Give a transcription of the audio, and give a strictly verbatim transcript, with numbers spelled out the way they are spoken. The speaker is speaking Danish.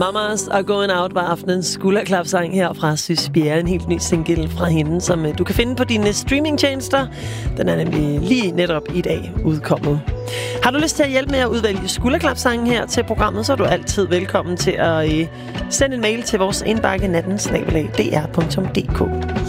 Mamas are going out var aftenens skulderklapsang her fra Sys Bjerre. En helt ny single fra hende, som du kan finde på dine streamingtjenester. Den er nemlig lige netop i dag udkommet. Har du lyst til at hjælpe med at udvælge skulderklapsangen her til programmet, så er du altid velkommen til at sende en mail til vores indbakke natten snabel-a d r punktum d k.